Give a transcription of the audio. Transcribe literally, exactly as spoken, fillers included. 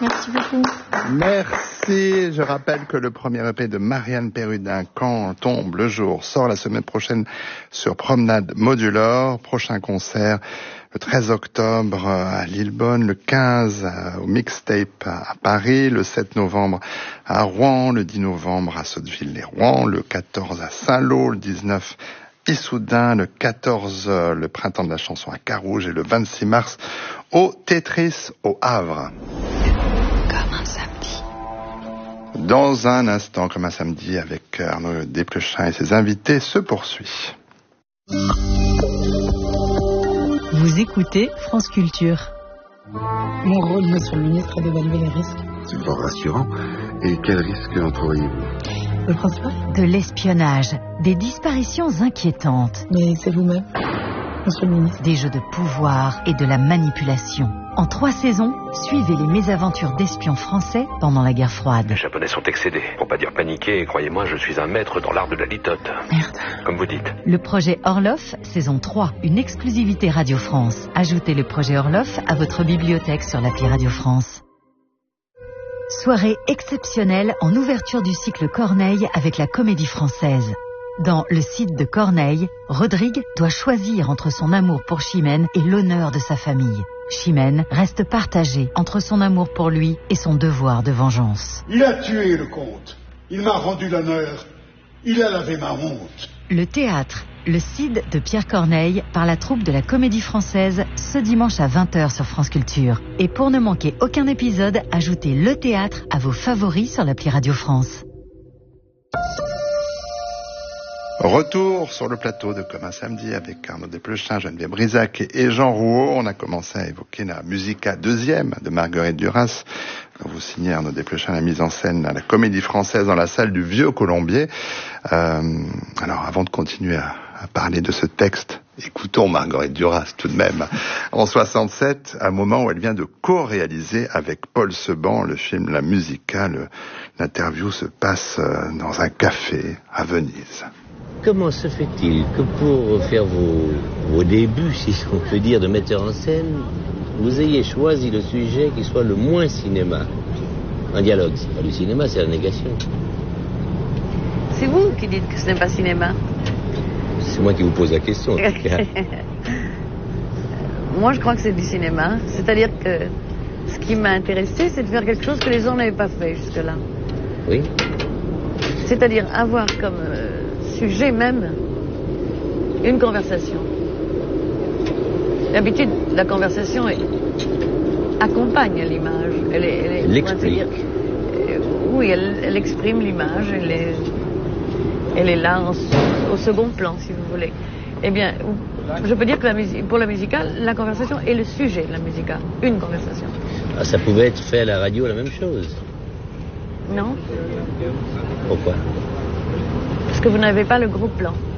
Merci beaucoup. Merci. Je rappelle que le premier E P de Marianne Perrudin, Quand tombe le jour, sort la semaine prochaine sur Promenade Modulor. Prochain concert le treize octobre à Lillebonne, le quinze au Mixtape à Paris, le sept novembre à Rouen, le dix novembre à Sotteville-les-Rouen, le quatorze à Saint-Lô, le dix-neuf Issoudun, le quatorze le Printemps de la chanson à Carouge et le vingt-six mars au Tetris au Havre. Comme un samedi. Dans un instant, comme un samedi, avec Arnaud Desplechin et ses invités, se poursuit. Vous écoutez France Culture. Mon rôle, monsieur le ministre, est d'évaluer les risques. C'est fort rassurant. Et quels risques entrevoyez-vous? Le principal? De l'espionnage, des disparitions inquiétantes. Mais c'est vous-même, monsieur le ministre. Des jeux de pouvoir et de la manipulation. En trois saisons, suivez les mésaventures d'espions français pendant la guerre froide. Les Japonais sont excédés. Pour pas dire paniqués, et croyez-moi, je suis un maître dans l'art de la litote. Merde. Comme vous dites. Le projet Orloff, saison trois, une exclusivité Radio France. Ajoutez le projet Orloff à votre bibliothèque sur l'appli Radio France. Soirée exceptionnelle en ouverture du cycle Corneille avec la Comédie Française. Dans Le Cid de Corneille, Rodrigue doit choisir entre son amour pour Chimène et l'honneur de sa famille. Chimène reste partagée entre son amour pour lui et son devoir de vengeance. Il a tué le comte. Il m'a rendu l'honneur. Il a lavé ma honte. Le théâtre, Le Cid de Pierre Corneille, par la troupe de la Comédie Française, ce dimanche à vingt heures sur France Culture. Et pour ne manquer aucun épisode, ajoutez Le Théâtre à vos favoris sur l'appli Radio France. Retour sur le plateau de Comme un samedi avec Arnaud Desplechin, Geneviève Brisac et Jean Rouault. On a commencé à évoquer la Musica deuxième de Marguerite Duras. Vous signez, Arnaud Desplechin, la mise en scène à la Comédie Française dans la salle du Vieux Colombier. Euh, alors, avant de continuer à, à parler de ce texte, écoutons Marguerite Duras tout de même. En soixante-sept, à un moment où elle vient de co-réaliser avec Paul Seban le film La Musica. Le, l'interview se passe dans un café à Venise. Comment se fait-il que pour faire vos, vos débuts, si on peut dire, de metteur en scène, vous ayez choisi le sujet qui soit le moins cinéma? Un dialogue, c'est pas du cinéma, c'est la négation. C'est vous qui dites que ce n'est pas cinéma. C'est moi qui vous pose la question, en tout cas. Moi, je crois que c'est du cinéma. C'est-à-dire que ce qui m'a intéressé, c'est de faire quelque chose que les gens n'avaient pas fait jusque-là. Oui. C'est-à-dire avoir comme... Euh, sujet même, une conversation. D'habitude, la conversation est, accompagne l'image. Elle, est, elle, est, elle explique. Dire, euh, oui, elle, elle exprime l'image. Elle est, elle est là en, au second plan, si vous voulez. Eh bien, je peux dire que la musique, pour la musicale, la conversation est le sujet de la musicale. Une conversation. Ah, ça pouvait être fait à la radio la même chose. Non. Pourquoi? Parce que vous n'avez pas le gros plan.